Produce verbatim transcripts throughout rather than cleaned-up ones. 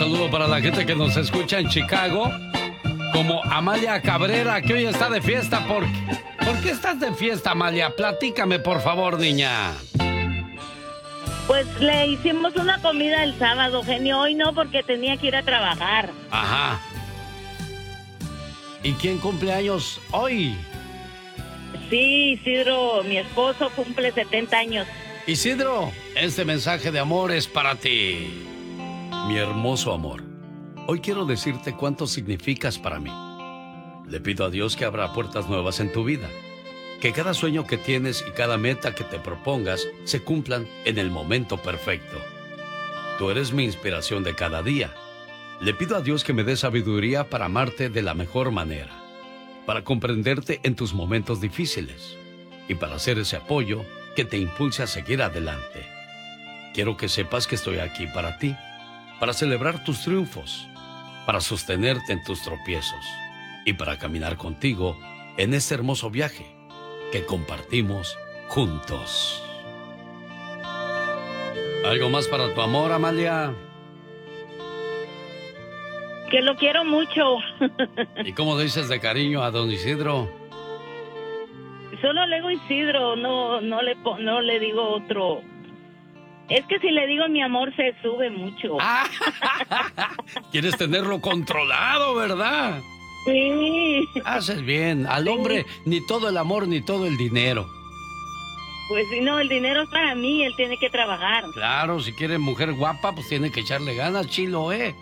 saludo para la gente que nos escucha en Chicago, como Amalia Cabrera, que hoy está de fiesta. ¿Por qué, ¿Por qué estás de fiesta, Amalia? Platícame, por favor, niña. Pues le hicimos una comida el sábado, genio. Hoy no, porque tenía que ir a trabajar. Ajá. ¿Y quién cumple años hoy? Sí, Isidro, mi esposo cumple setenta años. Isidro, este mensaje de amor es para ti. Mi hermoso amor, hoy quiero decirte cuánto significas para mí. Le pido a Dios que abra puertas nuevas en tu vida, que cada sueño que tienes y cada meta que te propongas se cumplan en el momento perfecto. Tú eres mi inspiración de cada día. Le pido a Dios que me dé sabiduría para amarte de la mejor manera, para comprenderte en tus momentos difíciles y para hacer ese apoyo que te impulse a seguir adelante. Quiero que sepas que estoy aquí para ti, para celebrar tus triunfos, para sostenerte en tus tropiezos y para caminar contigo en este hermoso viaje que compartimos juntos. ¿Algo más para tu amor, Amalia? Que lo quiero mucho. ¿Y cómo dices de cariño a don Isidro? Solo le digo Isidro, no, no le, no le digo otro. Es que si le digo mi amor se sube mucho. Ah, quieres tenerlo controlado, ¿verdad? Sí. Haces bien. Al hombre ni todo el amor ni todo el dinero. Pues si no, el dinero es para mí, él tiene que trabajar. Claro, si quiere mujer guapa, pues tiene que echarle ganas, chilo, ¿eh?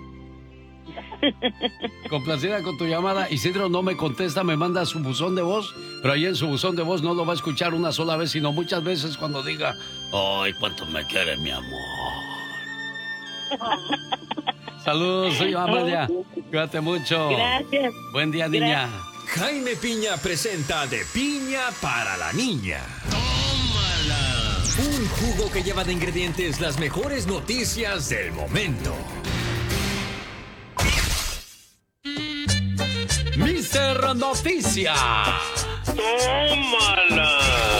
Complacida con tu llamada. Isidro no me contesta, me manda su buzón de voz, pero ahí en su buzón de voz no lo va a escuchar una sola vez, sino muchas veces cuando diga: ¡ay, cuánto me quiere mi amor! Saludos, soy Amalia. Cuídate mucho. Gracias. Buen día, niña. Gracias. Jaime Piña presenta De Piña para la Niña. ¡Tómala! Un jugo que lleva de ingredientes las mejores noticias del momento. Mister Noticia. ¡Tómala!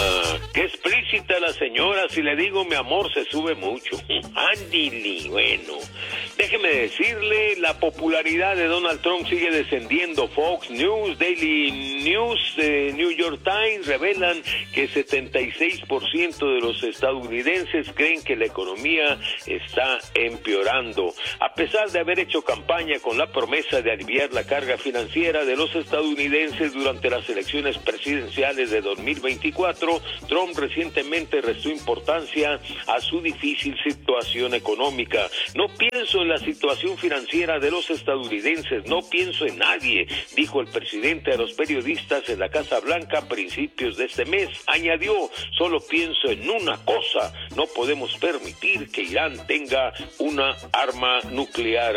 Qué explícita la señora. Si le digo mi amor se sube mucho. Ándili, bueno. Déjeme decirle, la popularidad de Donald Trump sigue descendiendo. Fox News, Daily News, eh, New York Times revelan que setenta y seis por ciento de los estadounidenses creen que la economía está empeorando. A pesar de haber hecho campaña con la promesa de aliviar la carga financiera de los estadounidenses durante las elecciones presidenciales de dos mil veinticuatro, Trump recientemente restó importancia a su difícil situación económica. No pienso en la situación financiera de los estadounidenses, no pienso en nadie, dijo el presidente a los periodistas en la Casa Blanca a principios de este mes. Añadió: solo pienso en una cosa, no podemos permitir que Irán tenga una arma nuclear.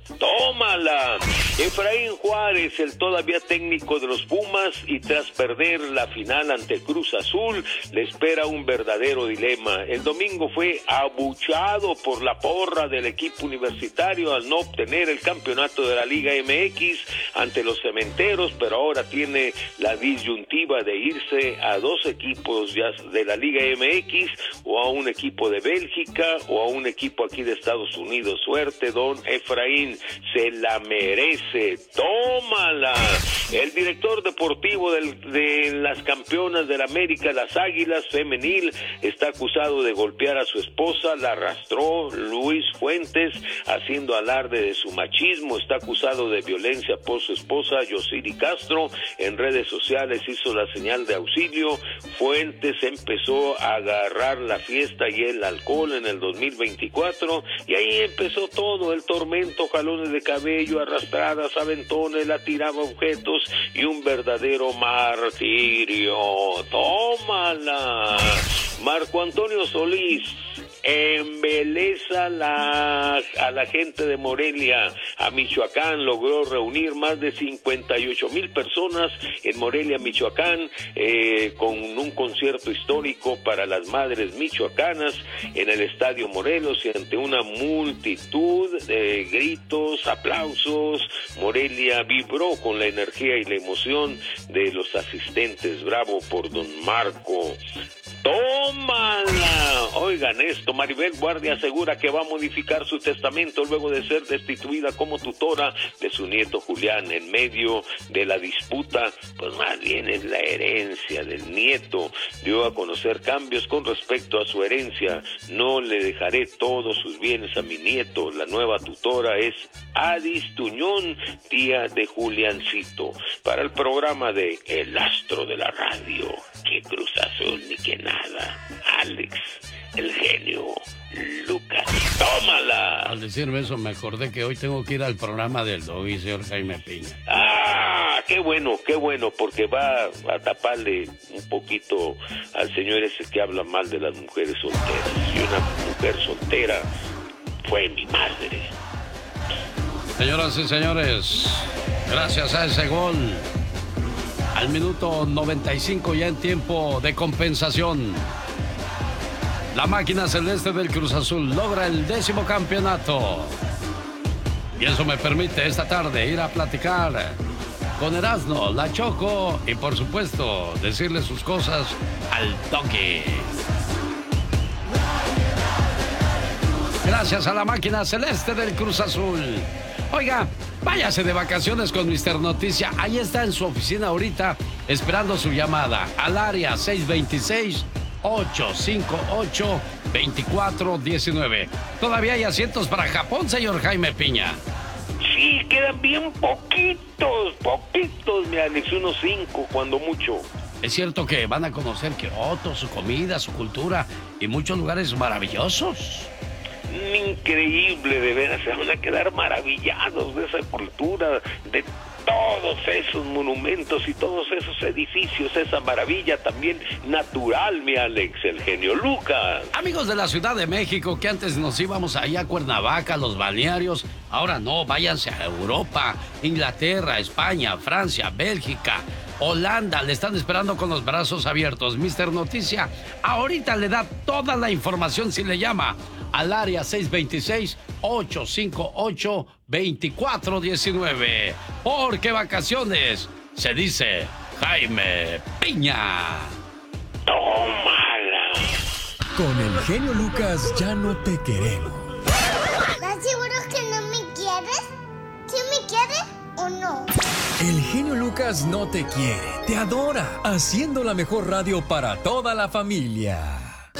¡Tómala! Efraín Juárez, el todavía técnico de los Pumas, y tras perder la final ante Cruz Azul, le espera un verdadero dilema. El domingo fue abuchado por la porra del equipo universitario al no obtener el campeonato de la Liga M X ante los Cementeros, pero ahora tiene la disyuntiva de irse a dos equipos ya de la Liga M X, o a un equipo de Bélgica, o a un equipo aquí de Estados Unidos. Suerte, don Efraín, se la merece. ¡Tómala! El director deportivo del, de las campeonas del América, las Águilas Femenil, está acusado de golpear a su esposa. La arrastró Luis Fuentes, haciendo alarde de su machismo. Está acusado de violencia por su esposa, Yosiri Castro. En redes sociales hizo la señal de auxilio. Fuentes empezó a agarrar la fiesta y el alcohol en el dos mil veinticuatro, y ahí empezó todo, el tormento, jalones de cabello, arrastradas, aventones, la tiraba objetos y un verdadero martirio. ¡Tómala! Marco Antonio Solís embeleza la, a la gente de Morelia. A Michoacán logró reunir más de cincuenta y ocho mil personas en Morelia, Michoacán, eh, con un concierto histórico para las madres michoacanas en el Estadio Morelos, y ante una multitud de gritos, aplausos, Morelia vibró con la energía y la emoción de los asistentes. Bravo por don Marco. ¡Tómala! Oigan esto, Maribel Guardia asegura que va a modificar su testamento luego de ser destituida como tutora de su nieto Julián en medio de la disputa, pues más bien es la herencia del nieto. Dio a conocer cambios con respecto a su herencia. No le dejaré todos sus bienes a mi nieto. La nueva tutora es Adis Tuñón, tía de Juliancito. Para el programa de El Astro de la Radio, que Cruz Azul ni que nada, Alex, el genio Lucas. ¡Tómala! Al decirme eso me acordé que hoy tengo que ir al programa del Doggy, señor Jaime Piña. ¡Ah! ¡Qué bueno, qué bueno! Porque va a taparle un poquito al señor ese que habla mal de las mujeres solteras. Y una mujer soltera fue mi madre. Señoras y señores, gracias a ese gol, al minuto noventa y cinco ya en tiempo de compensación, la máquina celeste del Cruz Azul logra el décimo campeonato. Y eso me permite esta tarde ir a platicar con Erasmo, la Choco y por supuesto decirle sus cosas al Doggy. Gracias a la máquina celeste del Cruz Azul. Oiga, váyase de vacaciones con mister Noticia. Ahí está en su oficina ahorita, esperando su llamada al área seis dos seis, ocho cinco ocho, dos cuatro uno nueve. Todavía hay asientos para Japón, señor Jaime Piña. Sí, quedan bien poquitos, poquitos, mi Alex, unos cinco, cuando mucho. Es cierto que van a conocer Kioto, su comida, su cultura y muchos lugares maravillosos. Increíble, de veras, se van a quedar maravillados de esa cultura, de todos esos monumentos y todos esos edificios, esa maravilla también natural, mi Alex, el genio Lucas. Amigos de la Ciudad de México, que antes nos íbamos allá a Cuernavaca, los balnearios, ahora no, váyanse a Europa, Inglaterra, España, Francia, Bélgica, Holanda, le están esperando con los brazos abiertos. mister Noticia ahorita le da toda la información si le llama al área seis dos seis, ocho cinco ocho, dos cuatro uno nueve. Porque vacaciones se dice Jaime Piña. ¡Tómala! Con el genio Lucas ya no te queremos. ¿Estás seguro que no me quieres? ¿Sí me quieres o no? El genio Lucas no te quiere, te adora, haciendo la mejor radio para toda la familia.